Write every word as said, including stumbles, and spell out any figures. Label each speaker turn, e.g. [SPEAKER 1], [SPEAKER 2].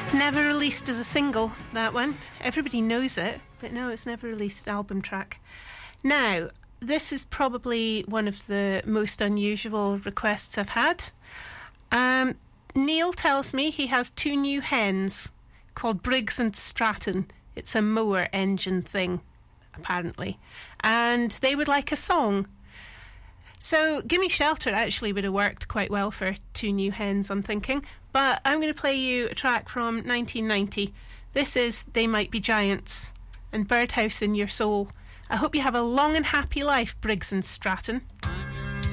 [SPEAKER 1] Never released as a single, that one. Everybody knows it, but no, it's never released album track. Now, this is probably one of the most unusual requests I've had. Um, Neil tells me he has two new hens called Briggs and Stratton. It's a mower engine thing, apparently. And they would like a song. So, Gimme Shelter actually would have worked quite well for two new hens, I'm thinking. But I'm going to play you a track from nineteen ninety. This is They Might Be Giants and Birdhouse in Your Soul. I hope you have a long and happy life, Briggs and Stratton.